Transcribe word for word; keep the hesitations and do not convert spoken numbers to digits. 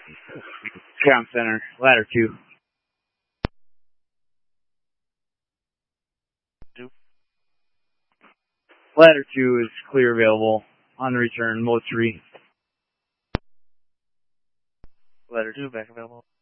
Ground center, ladder two. Two. Ladder two is clear available. On the return, mode three. Ladder two, back available.